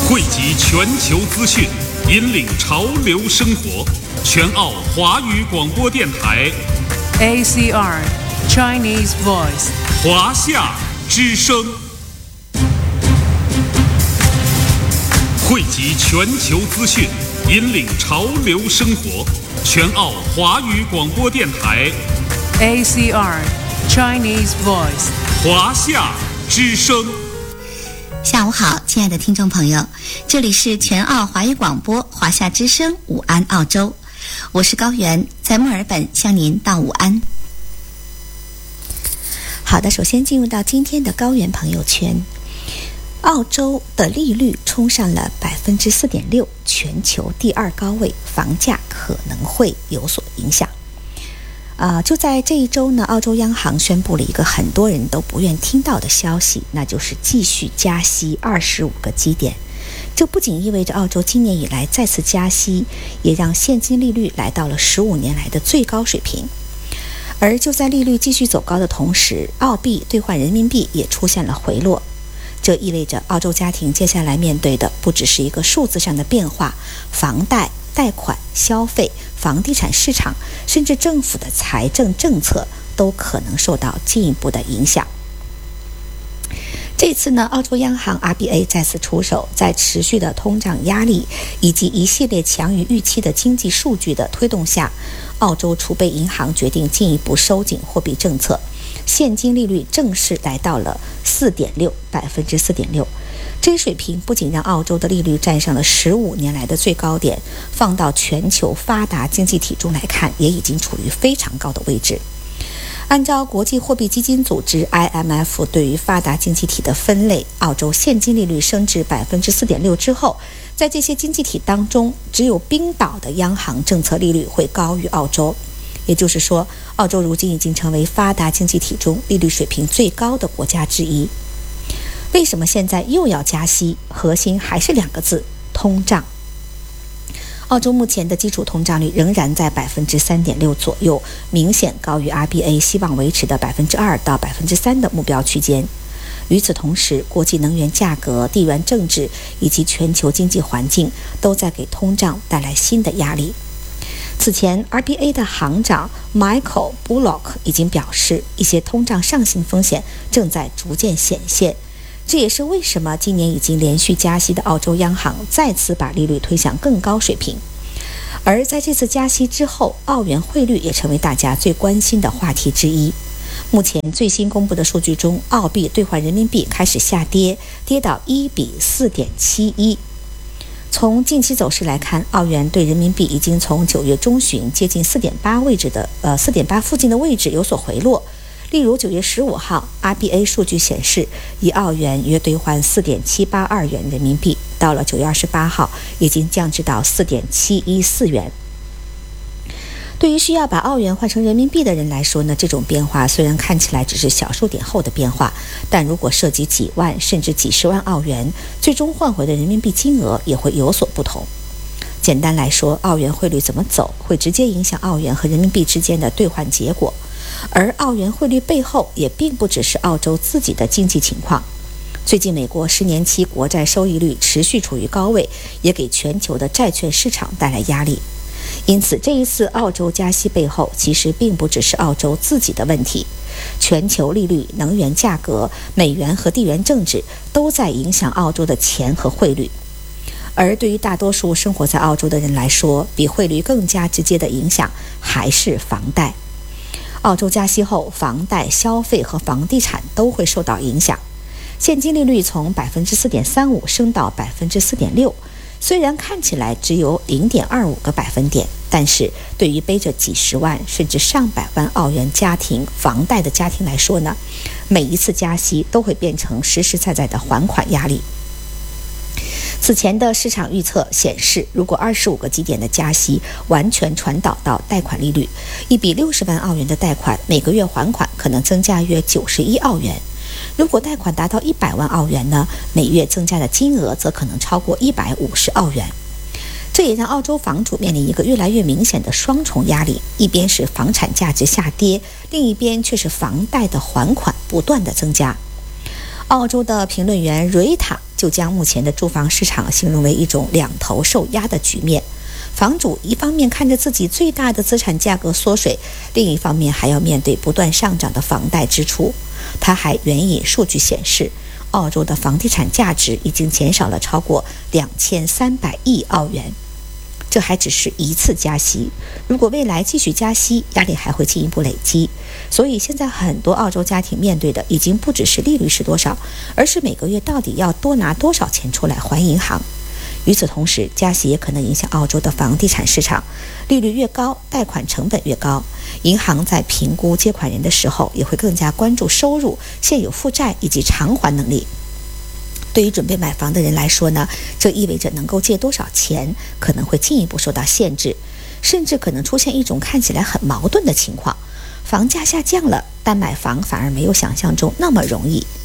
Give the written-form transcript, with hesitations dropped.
汇集全球资讯，引领潮流生活。全澳华语广播电台 ACR Chinese Voice 华夏之声，汇集全球资讯，引领潮流生活。全澳华语广播电台 ACR Chinese Voice 华夏之声。 下午好，亲爱的听众朋友，这里是全澳华语广播华夏之声午安澳洲，我是高原，在墨尔本向您道午安。好的，首先进入到今天的高原朋友圈。澳洲的利率冲上了 4.6%， 全球第二高位，房价可能会有所影响。就在这一周呢，澳洲央行宣布了一个很多人都不愿听到的消息，那就是继续加息25个基点。这不仅意味着澳洲今年以来再次加息，也让现金利率来到了15年来的最高水平。而就在利率继续走高的同时，澳币兑换人民币也出现了回落。这意味着澳洲家庭接下来面对的不只是一个数字上的变化，房贷、贷款、消费、房地产市场，甚至政府的财政政策都可能受到进一步的影响。这次呢，澳洲央行 RBA 再次出手，在持续的通胀压力以及一系列强于预期的经济数据的推动下，澳洲储备银行决定进一步收紧货币政策，现金利率正式来到了 4.6%。这一水平不仅让澳洲的利率站上了15年来的最高点，放到全球发达经济体中来看，也已经处于非常高的位置。按照国际货币基金组织 IMF 对于发达经济体的分类，澳洲现金利率升至 4.6% 之后，在这些经济体当中，只有冰岛的央行政策利率会高于澳洲。也就是说，澳洲如今已经成为发达经济体中利率水平最高的国家之一。为什么现在又要加息？核心还是两个字：通胀。澳洲目前的基础通胀率仍然在 3.6% 左右，明显高于 RBA 希望维持的 2% 到 3% 的目标区间。与此同时，国际能源价格、地缘政治以及全球经济环境都在给通胀带来新的压力。此前 RBA 的行长 Michael Bullock 已经表示，一些通胀上行风险正在逐渐显现。这也是为什么今年已经连续加息的澳洲央行再次把利率推向更高水平。而在这次加息之后，澳元汇率也成为大家最关心的话题之一。目前最新公布的数据中，澳币兑换人民币开始下跌，跌到1比4.71。从近期走势来看，澳元对人民币已经从9月中旬接近4.8附近的位置有所回落。例如9月15号 RBA 数据显示，一澳元约兑换4.782元人民币，到了9月28号已经降至到4.714元。对于需要把澳元换成人民币的人来说呢，这种变化虽然看起来只是小数点后的变化，但如果涉及几万甚至几十万澳元，最终换回的人民币金额也会有所不同。简单来说，澳元汇率怎么走会直接影响澳元和人民币之间的兑换结果。而澳元汇率背后也并不只是澳洲自己的经济情况。最近美国10年期国债收益率持续处于高位，也给全球的债券市场带来压力。因此这一次澳洲加息背后其实并不只是澳洲自己的问题，全球利率、能源价格、美元和地缘政治都在影响澳洲的钱和汇率。而对于大多数生活在澳洲的人来说，比汇率更加直接的影响还是房贷。澳洲加息后，房贷、消费和房地产都会受到影响。现金利率从 4.35% 升到 4.6%， 虽然看起来只有 0.25个百分点，但是对于背着几十万甚至上百万澳元家庭房贷的家庭来说呢，每一次加息都会变成实实在在的还款压力。此前的市场预测显示，如果25个基点的加息完全传导到贷款利率，一笔60万澳元的贷款每个月还款可能增加约91澳元。如果贷款达到100万澳元呢，每月增加的金额则可能超过150澳元。这也让澳洲房主面临一个越来越明显的双重压力，一边是房产价值下跌，另一边却是房贷的还款不断的增加。澳洲的评论员瑞塔就将目前的住房市场形容为一种两头受压的局面。房主一方面看着自己最大的资产价格缩水，另一方面还要面对不断上涨的房贷支出。他还援引数据显示，澳洲的房地产价值已经减少了超过2300亿澳元。这还只是一次加息，如果未来继续加息，压力还会进一步累积。所以现在很多澳洲家庭面对的已经不只是利率是多少，而是每个月到底要多拿多少钱出来还银行。与此同时，加息也可能影响澳洲的房地产市场，利率越高，贷款成本越高，银行在评估借款人的时候也会更加关注收入、现有负债以及偿还能力。对于准备买房的人来说呢，这意味着能够借多少钱可能会进一步受到限制，甚至可能出现一种看起来很矛盾的情况：房价下降了，但买房反而没有想象中那么容易。